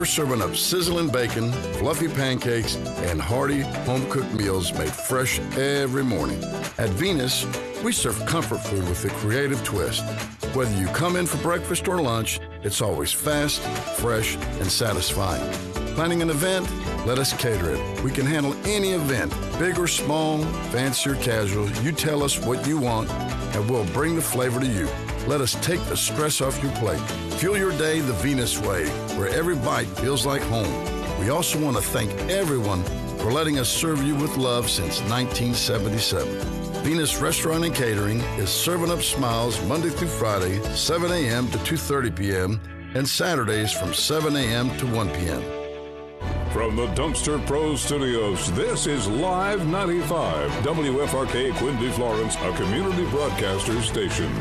We're serving up sizzling bacon, fluffy pancakes, and hearty, home-cooked meals made fresh every morning. At Venus, we serve comfort food with a creative twist. Whether you come in for breakfast or lunch, it's always fast, fresh, and satisfying. Planning an event? Let us cater it. We can handle any event, big or small, fancy or casual. You tell us what you want, and we'll bring the flavor to you. Let us take the stress off your plate. Fuel your day the Venus way, where every bite feels like home. We also want to thank everyone for letting us serve you with love since 1977. Venus Restaurant and Catering is serving up smiles Monday through Friday, 7 a.m. to 2:30 p.m., and Saturdays from 7 a.m. to 1 p.m. From the Dumpster Pro Studios, this is Live 95, WFRK Quincy, Florence, a community broadcaster station.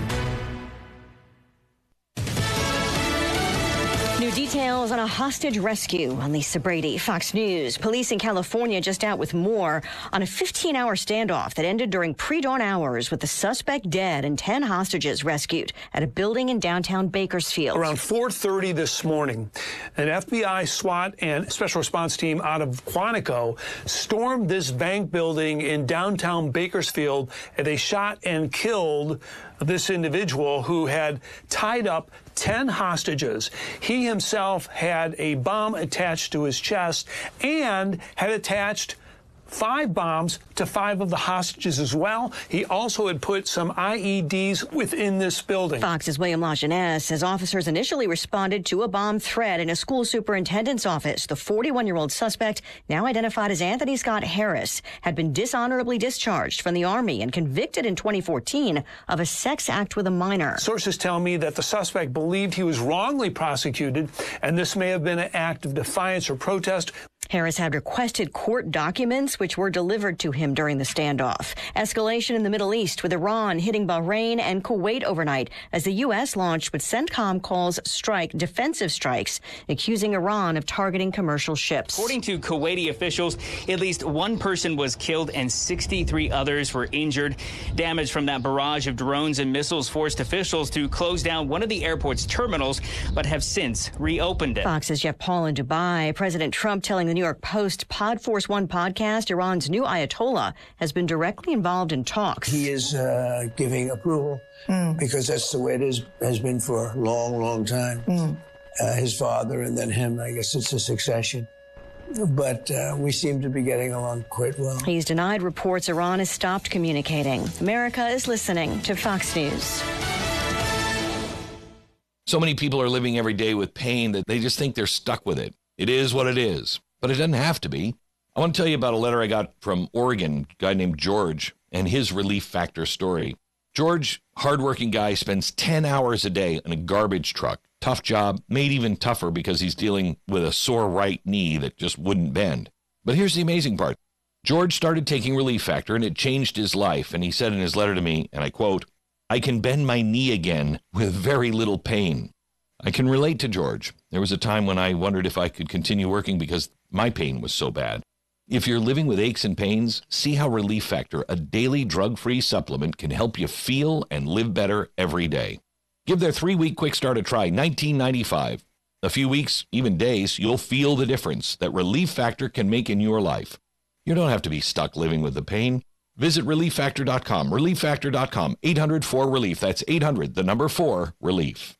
New details on a hostage rescue on Lisa Brady, Fox News. Police in California just out with more on a 15-hour standoff that ended during pre-dawn hours with the suspect dead and 10 hostages rescued at a building in downtown Bakersfield. Around 4:30 this morning, an FBI, SWAT, and special response team out of Quantico stormed this bank building in downtown Bakersfield, and they shot and killed this individual who had tied up 10 hostages. He himself had a bomb attached to his chest and had attached 5 bombs to 5 of the hostages as well. He also had put some IEDs within this building. Fox's William Lajeunesse says officers initially responded to a bomb threat in a school superintendent's office. The 41-year-old suspect, now identified as Anthony Scott Harris, had been dishonorably discharged from the Army and convicted in 2014 of a sex act with a minor. Sources tell me that the suspect believed he was wrongly prosecuted, and this may have been an act of defiance or protest. Harris had requested court documents which were delivered to him during the standoff. Escalation in the Middle East with Iran hitting Bahrain and Kuwait overnight as the U.S. launched what CENTCOM calls defensive strikes, accusing Iran of targeting commercial ships. According to Kuwaiti officials, at least 1 person was killed and 63 others were injured. Damage from that barrage of drones and missiles forced officials to close down one of the airport's terminals, but have since reopened it. Fox's Jeff Paul in Dubai. President Trump telling the New York Post Pod Force One podcast Iran's new Ayatollah has been directly involved in talks. He is giving approval because that's the way it has been for a long, long time. His father and then him, I guess it's a succession. But we seem to be getting along quite well. He's denied reports Iran has stopped communicating. America is listening to Fox News. So many people are living every day with pain that they just think they're stuck with it. It is what it is. But it doesn't have to be. I want to tell you about a letter I got from Oregon, a guy named George, and his Relief Factor story. George, hardworking guy, spends 10 hours a day in a garbage truck. Tough job, made even tougher because he's dealing with a sore right knee that just wouldn't bend. But here's the amazing part. George started taking Relief Factor, and it changed his life. And he said in his letter to me, and I quote, "I can bend my knee again with very little pain." I can relate to George. There was a time when I wondered if I could continue working because my pain was so bad. If you're living with aches and pains, see how Relief Factor, a daily drug-free supplement, can help you feel and live better every day. Give their 3-week quick start a try, $19.95. A few weeks, even days, you'll feel the difference that Relief Factor can make in your life. You don't have to be stuck living with the pain. Visit ReliefFactor.com, ReliefFactor.com, 800-4-RELIEF. That's 800-4-RELIEF.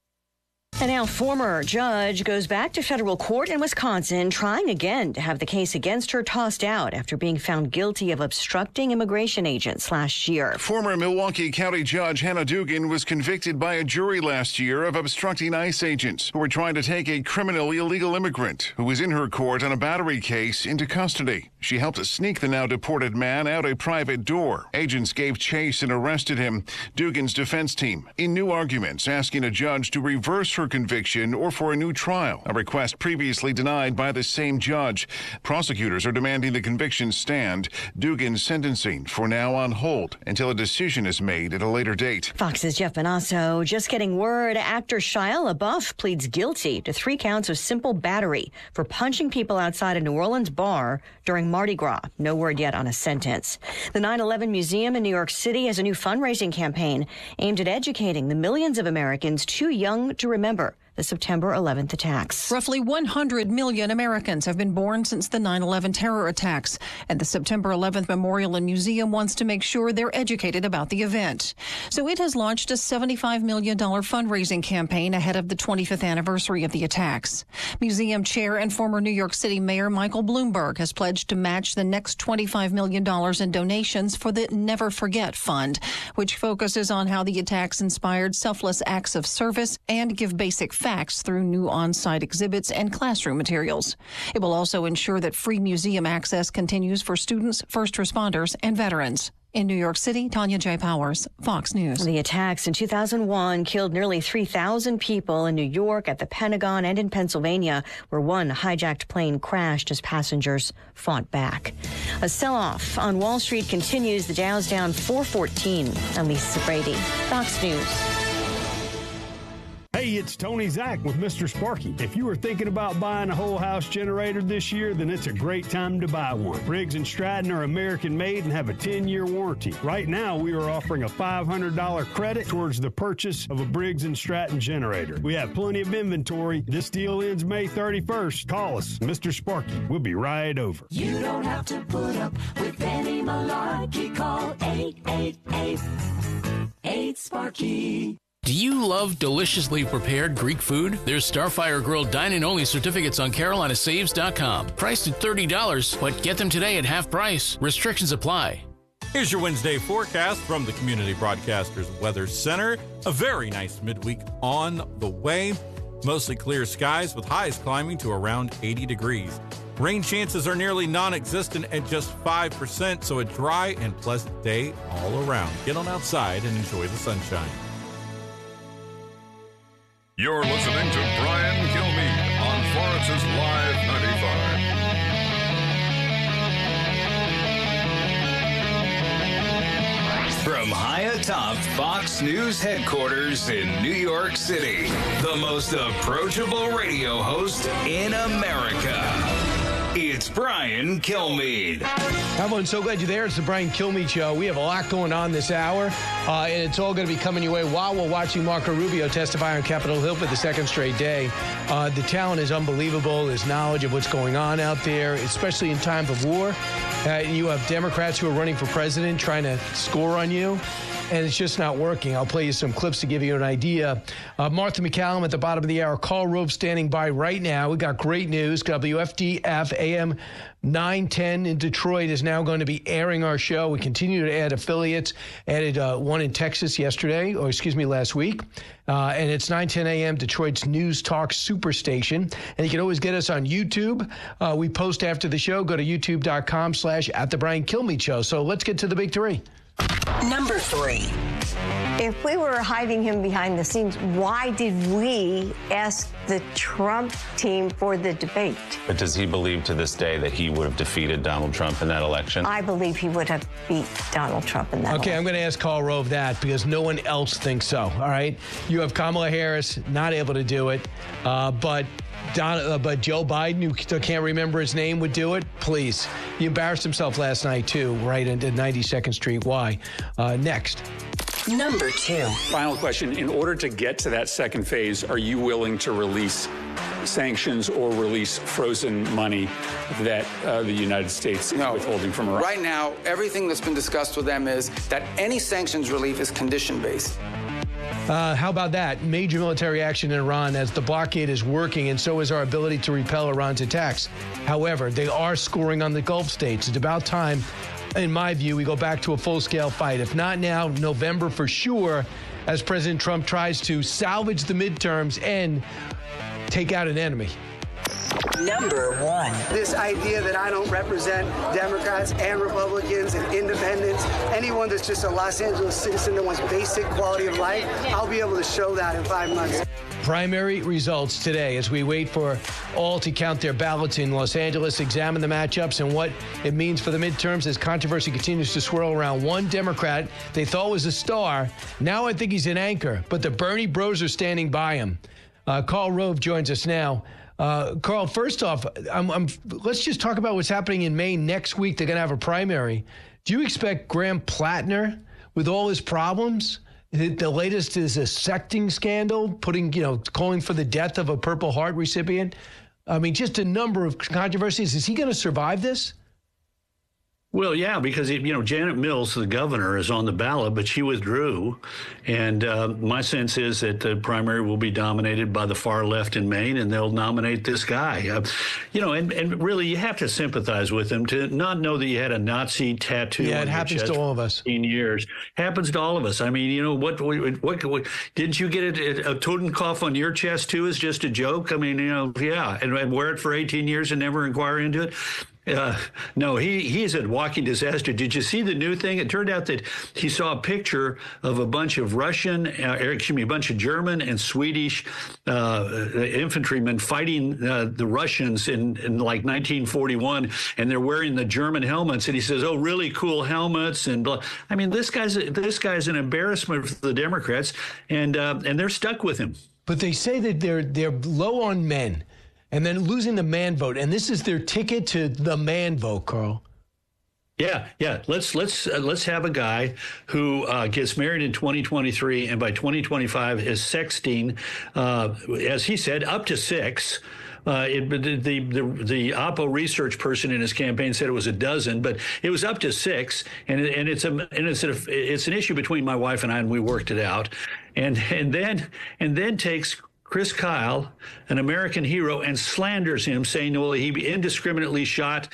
And now former judge goes back to federal court in Wisconsin, trying again to have the case against her tossed out after being found guilty of obstructing immigration agents last year. Former Milwaukee County Judge Hannah Dugan was convicted by a jury last year of obstructing ICE agents who were trying to take a criminal illegal immigrant who was in her court on a battery case into custody. She helped sneak the now deported man out a private door. Agents gave chase and arrested him. Dugan's defense team in new arguments asking a judge to reverse her conviction or for a new trial, a request previously denied by the same judge. Prosecutors are demanding the conviction stand. Dugan's sentencing for now on hold until a decision is made at a later date. Fox's Jeff Benasso. Just getting word, actor Shia LaBeouf pleads guilty to 3 counts of simple battery for punching people outside a New Orleans bar during Mardi Gras. No word yet on a sentence. The 9/11 Museum in New York City has a new fundraising campaign aimed at educating the millions of Americans too young to remember the September 11th attacks. Roughly 100 million Americans have been born since the 9/11 terror attacks, and the September 11th Memorial and Museum wants to make sure they're educated about the event. So it has launched a $75 million fundraising campaign ahead of the 25th anniversary of the attacks. Museum chair and former New York City Mayor Michael Bloomberg has pledged to match the next $25 million in donations for the Never Forget Fund, which focuses on how the attacks inspired selfless acts of service and give basic facts through new on-site exhibits and classroom materials. It will also ensure that free museum access continues for students, first responders, and veterans. In New York City, Tanya J. Powers, Fox News. The attacks in 2001 killed nearly 3,000 people in New York, at the Pentagon, and in Pennsylvania, where one hijacked plane crashed as passengers fought back. A sell-off on Wall Street continues. The Dow's down 414. I'm Lisa Brady, Fox News. Hey, it's Tony Zach with Mr. Sparky. If you were thinking about buying a whole house generator this year, then it's a great time to buy one. Briggs & Stratton are American made and have a 10-year warranty. Right now, we are offering a $500 credit towards the purchase of a Briggs & Stratton generator. We have plenty of inventory. This deal ends May 31st. Call us, Mr. Sparky. We'll be right over. You don't have to put up with any malarkey. Call 888-8-SPARKY. Do you love deliciously prepared Greek food? There's Starfire Grill dine-in-only certificates on CarolinaSaves.com. Priced at $30, but get them today at half price. Restrictions apply. Here's your Wednesday forecast from the Community Broadcasters Weather Center. A very nice midweek on the way. Mostly clear skies with highs climbing to around 80 degrees. Rain chances are nearly non-existent at just 5%, so a dry and pleasant day all around. Get on outside and enjoy the sunshine. You're listening to Brian Kilmeade on Florence's Live 95. From high atop Fox News headquarters in New York City, the most approachable radio host in America. It's Brian Kilmeade. Everyone, so glad you're there. It's the Brian Kilmeade Show. We have a lot going on this hour, and it's all going to be coming your way while we're watching Marco Rubio testify on Capitol Hill for the second straight day. The talent is unbelievable. His knowledge of what's going on out there, especially in times of war. You have Democrats who are running for president trying to score on you, and it's just not working. I'll play you some clips to give you an idea. Martha McCallum at the bottom of the hour. Karl Rove standing by right now. We got great news. WFDF AM 910 in Detroit is now going to be airing our show. We continue to add affiliates. Added one in Texas last week. And it's 910 AM, Detroit's News Talk Superstation. And you can always get us on YouTube. We post after the show. Go to youtube.com/@TheBrianKilmeade So let's get to the big three. Number 3. If we were hiding him behind the scenes, why did we ask the Trump team for the debate? But does he believe to this day that he would have defeated Donald Trump in that election? I believe he would have beat Donald Trump in that election. Okay, I'm going to ask Karl Rove that because no one else thinks so, all right? You have Kamala Harris not able to do it, but Joe Biden, who can't remember his name, would do it. Please. He embarrassed himself last night, too, right into 92nd Street. Why? Next. Number 2. Final question. In order to get to that second phase, are you willing to release sanctions or release frozen money that the United States is withholding from Iran? Right now, everything that's been discussed with them is that any sanctions relief is condition-based. How about that? Major military action in Iran as the blockade is working, and so is our ability to repel Iran's attacks. However, they are scoring on the Gulf states. It's about time, in my view, we go back to a full-scale fight. If not now, November for sure, as President Trump tries to salvage the midterms and take out an enemy. Number 1. This idea that I don't represent Democrats and Republicans and independents, anyone that's just a Los Angeles citizen that wants basic quality of life, I'll be able to show that in 5 months. Primary results today as we wait for all to count their ballots in Los Angeles, examine the matchups and what it means for the midterms as controversy continues to swirl around one Democrat they thought was a star. Now I think he's an anchor, but the Bernie bros are standing by him. Karl Rove joins us now. Karl, first off, let's just talk about what's happening in Maine next week. They're going to have a primary. Do you expect Graham Plattner, with all his problems, The latest is a sexting scandal, calling for the death of a Purple Heart recipient. I mean, just a number of controversies. Is he going to survive this? Well, yeah, because, Janet Mills, the governor, is on the ballot, but she withdrew. And my sense is that the primary will be dominated by the far left in Maine, and they'll nominate this guy. And really, you have to sympathize with him to not know that you had a Nazi tattoo. Yeah, it happens to all of us. 15 years. Happens to all of us. I mean, what didn't you get a Totenkopf on your chest, too, as just a joke? I mean, yeah, and wear it for 18 years and never inquire into it? No, he's a walking disaster. Did you see the new thing? It turned out that he saw a picture of a bunch of a bunch of German and Swedish infantrymen fighting the Russians in like 1941, and they're wearing the German helmets. And he says, "Oh, really cool helmets." And blah. I mean, this guy's an embarrassment for the Democrats, and they're stuck with him. But they say that they're low on men. And then losing the man vote, and this is their ticket to the man vote, Carl. Yeah. Let's have a guy who gets married in 2023, and by 2025 is sexting, as he said, up to 6. The Oppo research person in his campaign said it was a dozen, but it was up to 6, and it's an issue between my wife and I, and we worked it out, and then takes Chris Kyle, an American hero, and slanders him, saying, well, he indiscriminately shot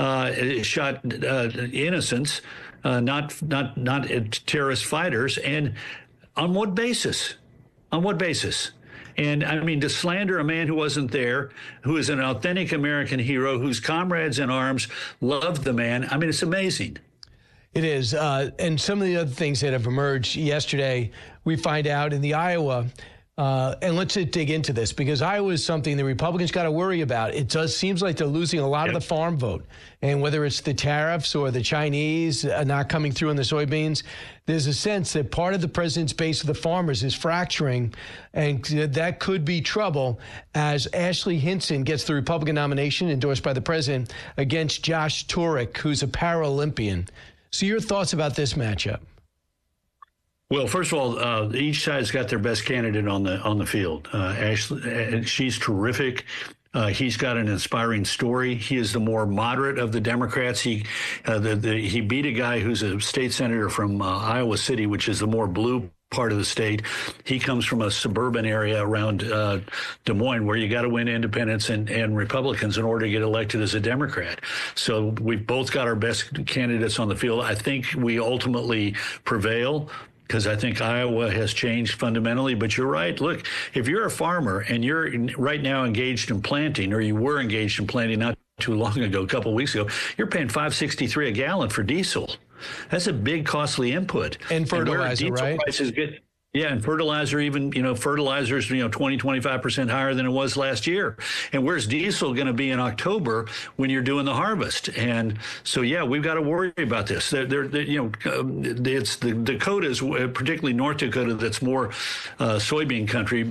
innocents, not terrorist fighters. And on what basis? On what basis? And I mean, to slander a man who wasn't there, who is an authentic American hero, whose comrades in arms loved the man. I mean, it's amazing. It is. And some of the other things that have emerged yesterday, we find out in the Iowa. And let's dig into this, because Iowa is something the Republicans got to worry about. It seems like they're losing a lot of the farm vote. And whether it's the tariffs or the Chinese not coming through on the soybeans, there's a sense that part of the president's base of the farmers is fracturing. And that could be trouble as Ashley Hinson gets the Republican nomination endorsed by the president against Josh Turek, who's a Paralympian. So your thoughts about this matchup? Well, first of all, each side's got their best candidate on the field. Ashley, she's terrific. He's got an inspiring story. He is the more moderate of the Democrats. He beat a guy who's a state senator from Iowa City, which is the more blue part of the state. He comes from a suburban area around Des Moines, where you got to win independents and Republicans in order to get elected as a Democrat. So we've both got our best candidates on the field. I think we ultimately prevail, because I think Iowa has changed fundamentally. But you're right. Look, if you're a farmer and you're right now engaged in planting, or you were engaged in planting not too long ago, a couple of weeks ago, you're paying $5.63 a gallon for diesel. That's a big, costly input. And fertilizer, and right? Prices get, yeah, and fertilizer, even, fertilizer's, 20-25% higher than it was last year. And where's diesel going to be in October when you're doing the harvest? And so, yeah, we've got to worry about this. It's the Dakotas, particularly North Dakota, that's more soybean country,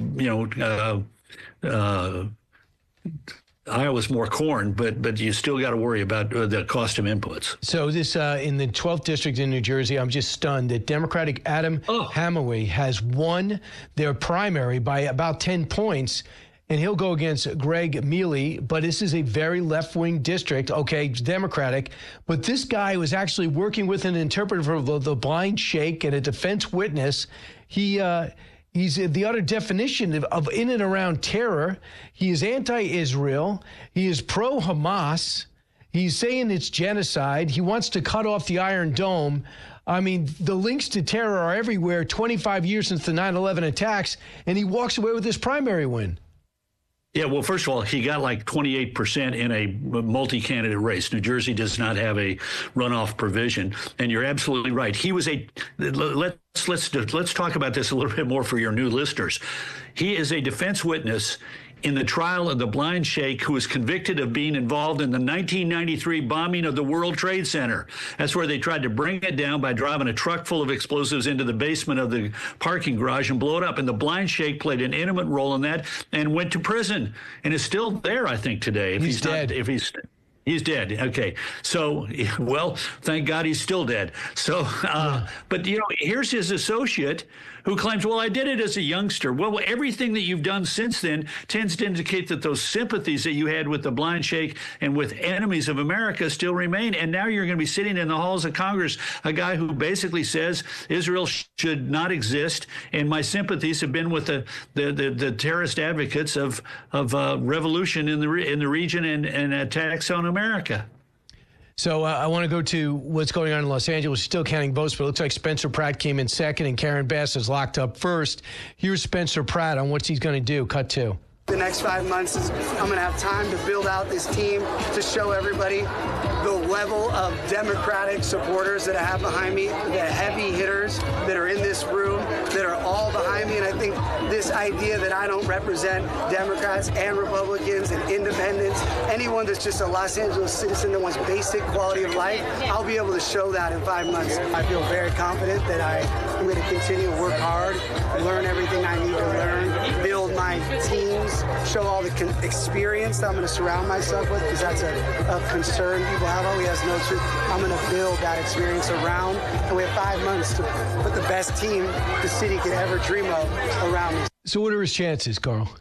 Iowa's more corn, but you still got to worry about the cost of inputs. So this in the 12th district in New Jersey, I'm just stunned that Democratic Adam Hamaway has won their primary by about 10 points, and he'll go against Greg Mealy. But this is a very left-wing district, okay, Democratic. But this guy was actually working with an interpreter for the blind sheikh and a defense witness. He's the utter definition of in and around terror. He is anti-Israel. He is pro-Hamas. He's saying it's genocide. He wants to cut off the Iron Dome. I mean, the links to terror are everywhere, 25 years since the 9/11 attacks, and he walks away with this primary win. Yeah, well, first of all, he got like 28% in a multi-candidate race. New Jersey does not have a runoff provision, and you're absolutely right. He was let's talk about this a little bit more for your new listeners. He is a defense witness in the trial of the blind sheikh who was convicted of being involved in the 1993 bombing of the World Trade Center. That's where they tried to bring it down by driving a truck full of explosives into the basement of the parking garage and blow it up. And the blind sheikh played an intimate role in that and went to prison and is still there, I think, today. If he's dead. He's dead. Okay. So, well, thank God he's still dead. So, but, here's his associate who claims, well, I did it as a youngster. Well, everything that you've done since then tends to indicate that those sympathies that you had with the blind sheikh and with enemies of America still remain. And now you're going to be sitting in the halls of Congress, a guy who basically says Israel should not exist. And my sympathies have been with the terrorist advocates of revolution in the region and attacks on America. So I want to go to what's going on in Los Angeles. Still counting votes, but it looks like Spencer Pratt came in second and Karen Bass is locked up first. Here's Spencer Pratt on what he's going to do. Cut 2. The next 5 months I'm going to have time to build out this team to show everybody the level of Democratic supporters that I have behind me, the heavy hitters that are in this room, that are all behind me. And I think this idea that I don't represent Democrats and Republicans and independents, anyone that's just a Los Angeles citizen that wants basic quality of life, I'll be able to show that in 5 months. I feel very confident that I'm going to continue to work hard, learn everything I need to learn, build my teams, show all the experience that I'm going to surround myself with, because that's a concern people have. Oh, he has no truth. I'm going to build that experience around, and we have 5 months to put the best team the city could ever dream of around me. So what are his chances, Carl?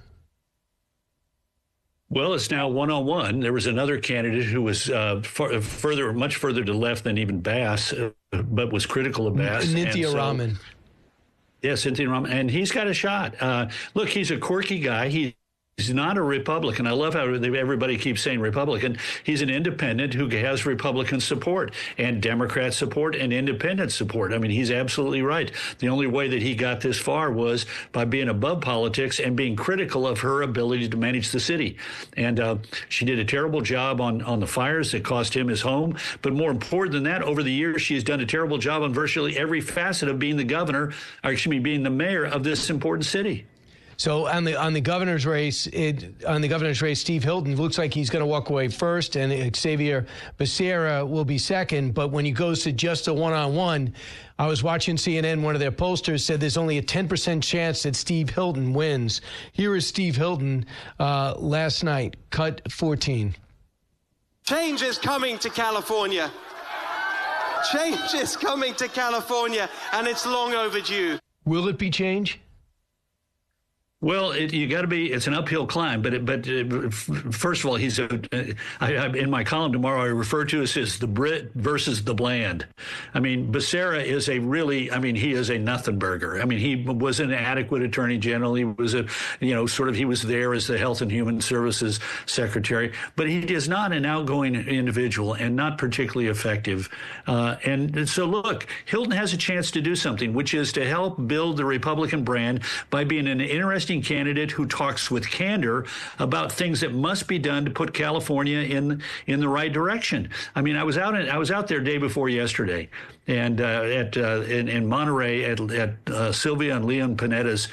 Well, it's now 1-on-1. There was another candidate who was much further to the left than even Bass, but was critical of Bass. Nithya Raman. Yes, Nithya Raman, and he's got a shot. Look, he's a quirky guy. He's not a Republican. I love how everybody keeps saying Republican. He's an independent who has Republican support and Democrat support and independent support. I mean, he's absolutely right. The only way that he got this far was by being above politics and being critical of her ability to manage the city. And she did a terrible job on the fires that cost him his home. But more important than that, over the years, she has done a terrible job on virtually every facet of being the governor, or excuse me, being the mayor of this important city. So on the governor's race, Steve Hilton looks like he's going to walk away first, and Xavier Becerra will be second. But when he goes to just a one-on-one, I was watching CNN. One of their pollsters said there's only a 10% chance that Steve Hilton wins. Here is Steve Hilton last night. Cut 14. Change is coming to California. Change is coming to California, and it's long overdue. Will it be change? Well, you got to be. It's an uphill climb, but first of all, in my column tomorrow, I refer to it as the Brit versus the bland. I mean, Becerra is he is a nothing burger. I mean, he was an adequate attorney general. He was he was there as the Health and Human Services secretary, but he is not an outgoing individual and not particularly effective. And so, look, Hilton has a chance to do something, which is to help build the Republican brand by being an interesting candidate who talks with candor about things that must be done to put California in the right direction. I mean, I was out there day before yesterday, and in Monterey at Sylvia and Leon Panetta's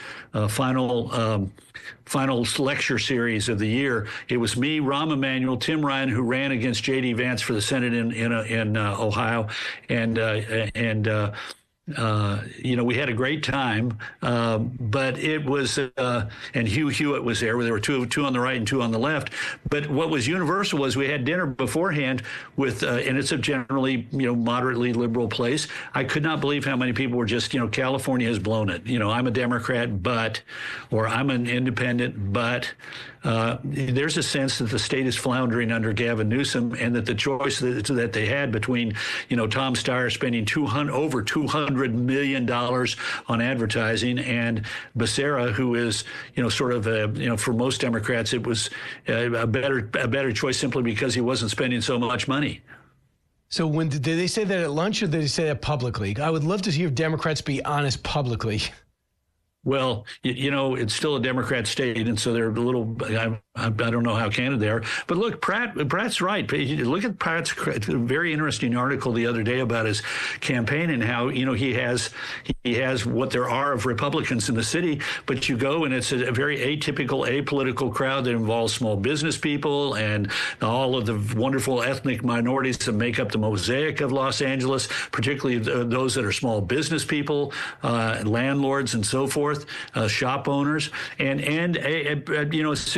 final lecture series of the year. It was me, Rahm Emanuel, Tim Ryan, who ran against J.D. Vance for the Senate in Ohio, we had a great time, but it was, and Hugh Hewitt was there. There were two on the right and two on the left. But what was universal was we had dinner beforehand with, and it's a generally, moderately liberal place. I could not believe how many people were just, California has blown it. I'm a Democrat, or I'm an independent, but. There's a sense that the state is floundering under Gavin Newsom, and that the choice that they had between, Tom Steyer spending over $200 million on advertising, and Becerra, who is, for most Democrats, it was a better choice simply because he wasn't spending so much money. So did they say that at lunch, or did they say that publicly? I would love to hear Democrats be honest publicly. Well, it's still a Democrat state, and so they're a little. I don't know how candid they are, but look, Pratt's right. Look at Pratt's very interesting article the other day about his campaign and how he has what there are of Republicans in the city, but you go and it's a very atypical, apolitical crowd that involves small business people and all of the wonderful ethnic minorities that make up the mosaic of Los Angeles, particularly those that are small business people, landlords, and so forth, shop owners, and a significant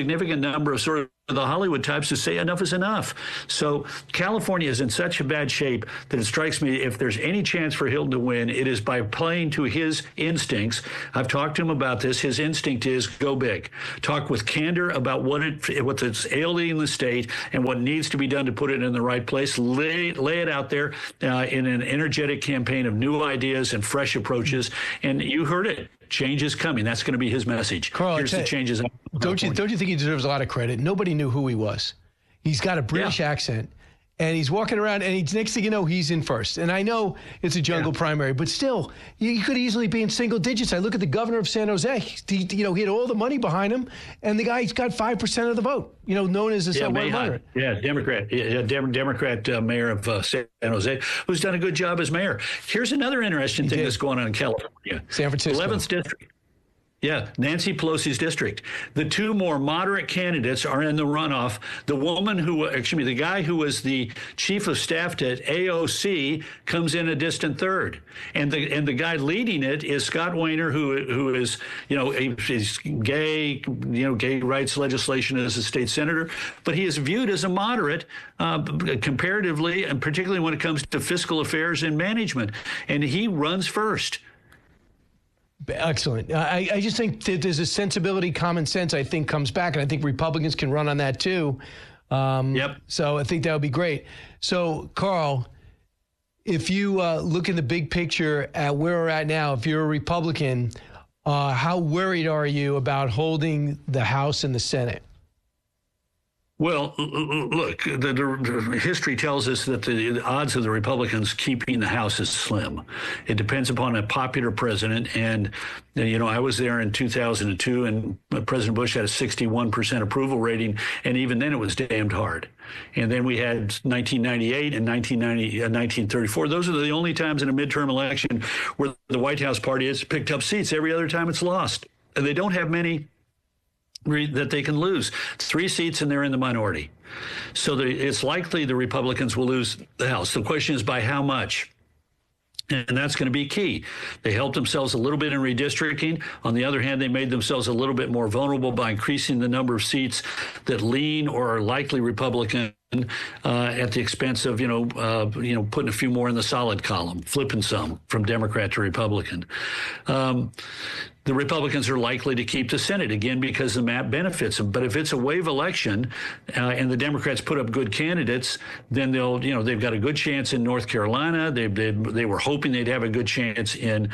number of sort of the Hollywood types who say enough is enough. So California is in such a bad shape that it strikes me if there's any chance for Hilton to win, it is by playing to his instincts. I've talked to him about this. His instinct is go big. Talk with candor about what's ailing the state and what needs to be done to put it in the right place. Lay it out there in an energetic campaign of new ideas and fresh approaches. And you heard it. Change is coming. That's going to be his message. Carl, here's the changes. Don't you think he deserves a lot of credit? Nobody knew who he was. He's got a British accent, and he's walking around, and next thing you know, he's in first. And I know it's a jungle primary, but still, he could easily be in single digits. I look at the governor of San Jose. He had all the money behind him, and the guy's got 5% of the vote. Known as a somewhat moderate. Democrat mayor of San Jose, who's done a good job as mayor. Here's another interesting thing that's going on in California. San Francisco. 11th district. Yeah, Nancy Pelosi's district. The two more moderate candidates are in the runoff. The guy who was the chief of staff at AOC comes in a distant third, and the guy leading it is Scott Wayner, who is is gay, gay rights legislation as a state senator, but he is viewed as a moderate comparatively, and particularly when it comes to fiscal affairs and management, and he runs first. Excellent. I just think that there's a sensibility, common sense, I think, comes back, and I think Republicans can run on that too. So I think that would be great. So, Carl, if you look in the big picture at where we're at now, if you're a Republican, how worried are you about holding the House and the Senate? Well, look, the history tells us that the odds of the Republicans keeping the House is slim. It depends upon a popular president. And, I was there in 2002, and President Bush had a 61% approval rating. And even then it was damned hard. And then we had 1998 and 1934. Those are the only times in a midterm election where the White House party has picked up seats. Every other time it's lost. And they don't have many that they can lose. 3 seats and they're in the minority. So it's likely the Republicans will lose the House. The question is by how much? And that's going to be key. They helped themselves a little bit in redistricting. On the other hand, they made themselves a little bit more vulnerable by increasing the number of seats that lean or are likely Republican at the expense of, putting a few more in the solid column, flipping some from Democrat to Republican. The Republicans are likely to keep the Senate, again, because the map benefits them. But if it's a wave election and the Democrats put up good candidates, then they've got a good chance in North Carolina. They were hoping they'd have a good chance in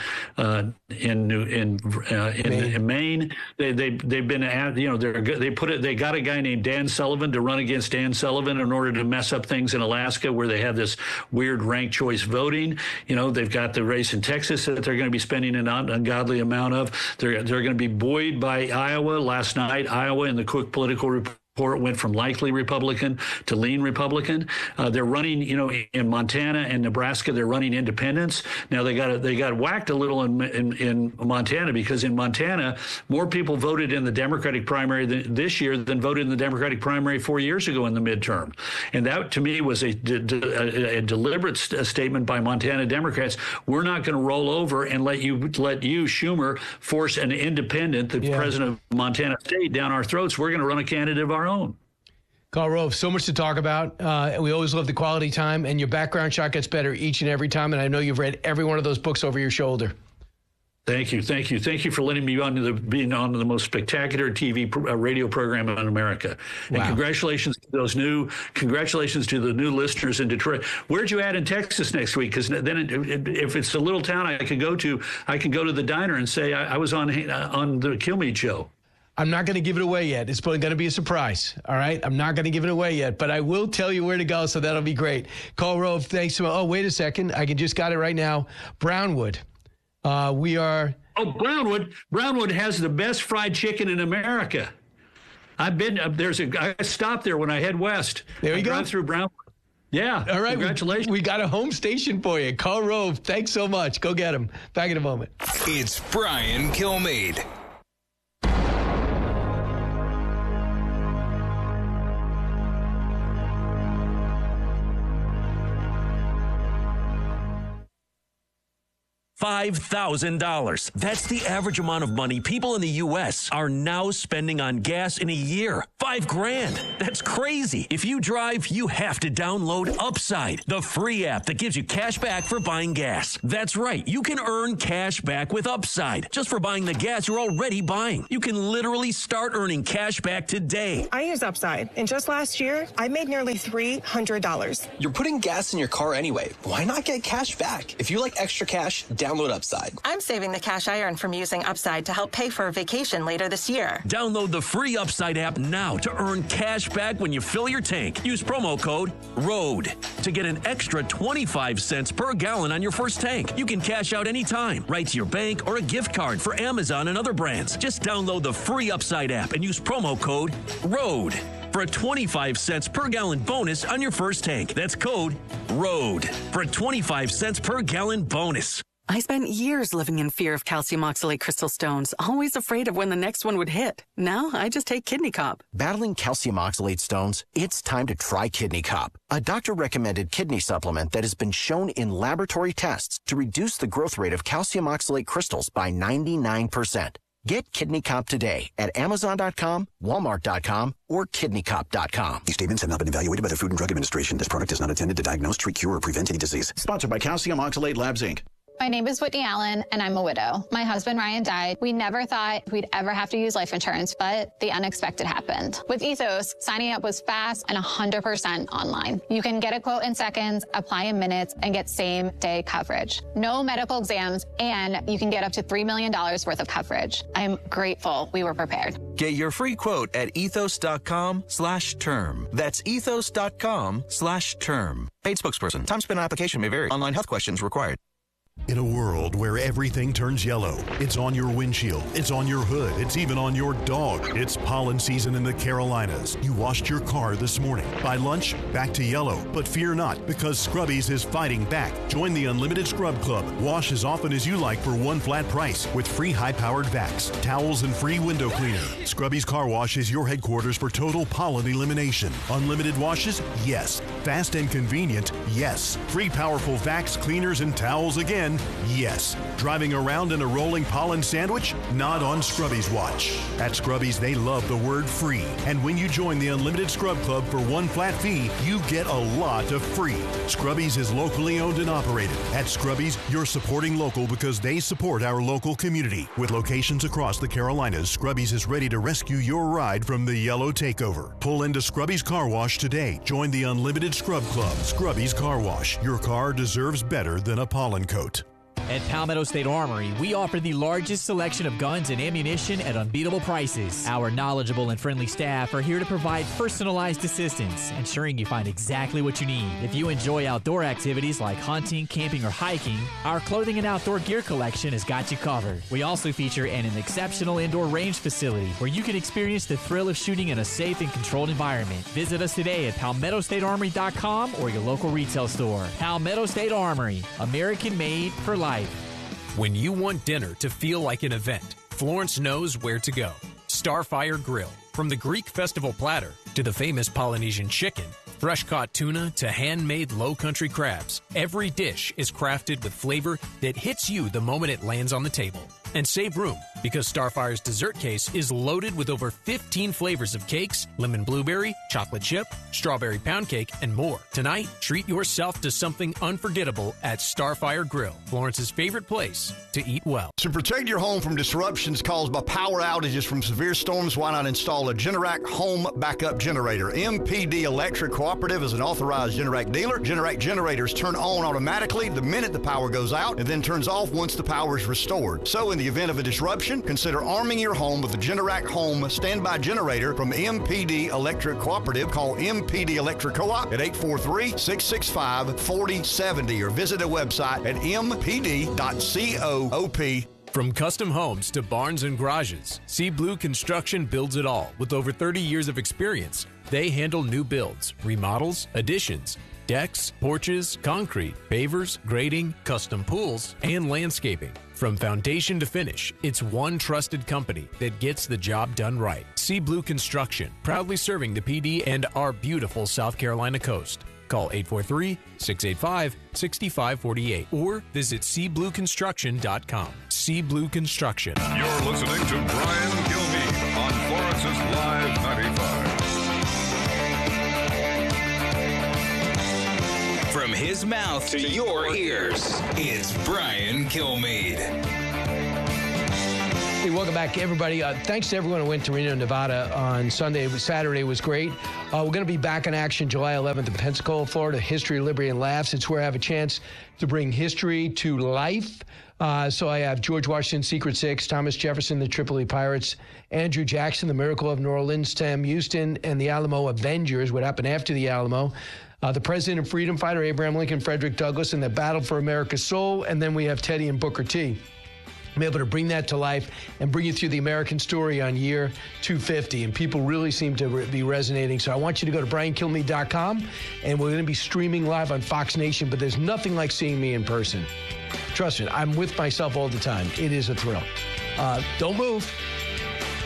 Maine. They've been they got a guy named Dan Sullivan to run against Dan Sullivan in order to mess up things in Alaska, where they have this weird ranked choice voting. They've got the race in Texas that they're going to be spending an ungodly amount of. They're going to be buoyed by Iowa. Last night, Iowa in the Cook political report went from likely Republican to lean Republican. They're running, in Montana and Nebraska, they're running independents. Now they got whacked a little in Montana, because in Montana, more people voted in the Democratic primary this year than voted in the Democratic primary 4 years ago in the midterm. And that, to me, was a deliberate statement by Montana Democrats. We're not going to roll over and let you, Schumer, force an independent, the president of Montana State, down our throats. We're going to run a candidate of our own. Carl Rove, so much to talk about. We always love the quality time, and your background shot gets better each and every time. And I know you've read every one of those books over your shoulder. Thank you for letting me being on the most spectacular TV radio program in America. Wow. And congratulations to the new listeners in Detroit. Where'd you add in Texas next week? Because then, if it's a little town I can go to the diner and say I was on the Kilmeade show. I'm not going to give it away yet. It's going to be a surprise. All right. I'm not going to give it away yet, but I will tell you where to go. So that'll be great. Carl Rove, thanks so much. Oh, wait a second. I just got it right now. Brownwood. Brownwood has the best fried chicken in America. I stopped there when I head west. There you go. Drive through Brownwood. Yeah. All right. Congratulations. We got a home station for you. Carl Rove, thanks so much. Go get him. Back in a moment. It's Brian Kilmeade. $5,000. That's the average amount of money people in the U.S. are now spending on gas in a year. $5,000. That's crazy. If you drive, you have to download Upside, the free app that gives you cash back for buying gas. That's right. You can earn cash back with Upside just for buying the gas you're already buying. You can literally start earning cash back today. I use Upside, and just last year, I made nearly $300. You're putting gas in your car anyway. Why not get cash back? If you like extra cash, download Upside. I'm saving the cash I earn from using Upside to help pay for a vacation later this year. Download the free Upside app now to earn cash back when you fill your tank. Use promo code ROAD to get an extra 25 cents per gallon on your first tank. You can cash out anytime, right to your bank or a gift card for Amazon and other brands. Just download the free Upside app and use promo code ROAD for a 25 cents per gallon bonus on your first tank. That's code ROAD for a 25 cents per gallon bonus. I spent years living in fear of calcium oxalate crystal stones, always afraid of when the next one would hit. Now I just take Kidney Cop. Battling calcium oxalate stones? It's time to try Kidney Cop, a doctor-recommended kidney supplement that has been shown in laboratory tests to reduce the growth rate of calcium oxalate crystals by 99%. Get Kidney Cop today at Amazon.com, Walmart.com, or KidneyCop.com. These statements have not been evaluated by the Food and Drug Administration. This product is not intended to diagnose, treat, cure, or prevent any disease. Sponsored by Calcium Oxalate Labs, Inc. My name is Whitney Allen, and I'm a widow. My husband, Ryan, died. We never thought we'd ever have to use life insurance, but the unexpected happened. With Ethos, signing up was fast and 100% online. You can get a quote in seconds, apply in minutes, and get same-day coverage. No medical exams, and you can get up to $3 million worth of coverage. I'm grateful we were prepared. Get your free quote at ethos.com/term. That's ethos.com/term. Paid spokesperson. Time spent on application may vary. Online health questions required. In a world where everything turns yellow, it's on your windshield, it's on your hood, it's even on your dog. It's pollen season in the Carolinas. You washed your car this morning. By lunch, back to yellow. But fear not, because Scrubbies is fighting back. Join the Unlimited Scrub Club. Wash as often as you like for one flat price with free high-powered vacs, towels, and free window cleaner. Scrubbies Car Wash is your headquarters for total pollen elimination. Unlimited washes? Yes. Fast and convenient? Yes. Free powerful vacs, cleaners, and towels again? Yes. Driving around in a rolling pollen sandwich? Not on Scrubbies watch. At Scrubbies, they love the word free. And when you join the Unlimited Scrub Club for one flat fee, you get a lot of free. Scrubbies is locally owned and operated. At Scrubbies, you're supporting local because they support our local community. With locations across the Carolinas, Scrubbies is ready to rescue your ride from the yellow takeover. Pull into Scrubbies Car Wash today. Join the Unlimited Scrub Club. Scrubbies Car Wash. Your car deserves better than a pollen coat. At Palmetto State Armory, we offer the largest selection of guns and ammunition at unbeatable prices. Our knowledgeable and friendly staff are here to provide personalized assistance, ensuring you find exactly what you need. If you enjoy outdoor activities like hunting, camping, or hiking, our clothing and outdoor gear collection has got you covered. We also feature an exceptional indoor range facility where you can experience the thrill of shooting in a safe and controlled environment. Visit us today at PalmettoStateArmory.com or your local retail store. Palmetto State Armory, American made for life. When you want dinner to feel like an event, Florence knows where to go. Starfire Grill. From the Greek festival platter to the famous Polynesian chicken, fresh-caught tuna to handmade low-country crabs, every dish is crafted with flavor that hits you the moment it lands on the table. And save room, because Starfire's dessert case is loaded with over 15 flavors of cakes, lemon blueberry, chocolate chip, strawberry pound cake, and more. Tonight, treat yourself to something unforgettable at Starfire Grill, Florence's favorite place to eat well. To protect your home from disruptions caused by power outages from severe storms, why not install a Generac home backup generator? MPD Electric Cooperative is an authorized Generac dealer. Generac generators turn on automatically the minute the power goes out and then turns off once the power is restored. So in the event of a disruption, consider arming your home with the Generac Home standby generator from MPD Electric Cooperative. Call MPD Electric Co-op at 843-665-4070 or visit their website at mpd.coop. From custom homes to barns and garages, Sea Blue Construction builds it all. With over 30 years of experience, they handle new builds, remodels, additions, decks, porches, concrete, pavers, grading, custom pools, and landscaping. From foundation to finish, it's one trusted company that gets the job done right. Sea Blue Construction, proudly serving the PD and our beautiful South Carolina coast. Call 843-685-6548 or visit seablueconstruction.com. Sea Blue Construction. You're listening to Brian Kilmeade on Florence's Live 95. his mouth to your ears, it's Brian Kilmeade. Hey, welcome back, everybody. Thanks to everyone who went to Reno, Nevada on Sunday. Saturday was great. We're going to be back in action July 11th in Pensacola, Florida. History, Liberty, and Laughs. It's where I have a chance to bring history to life. So I have George Washington's Secret Six, Thomas Jefferson, the Tripoli Pirates, Andrew Jackson, the Miracle of New Orleans, Sam Houston, and the Alamo Avengers, what happened after the Alamo, the President and Freedom Fighter, Abraham Lincoln, Frederick Douglass, and the Battle for America's Soul, and then we have Teddy and Booker T. I'm able to bring that to life and bring you through the American story on year 250. And people really seem to be resonating. So I want you to go to BrianKilmeade.com, and we're going to be streaming live on Fox Nation. But there's nothing like seeing me in person. Trust me, I'm with myself all the time. It is a thrill. Don't move.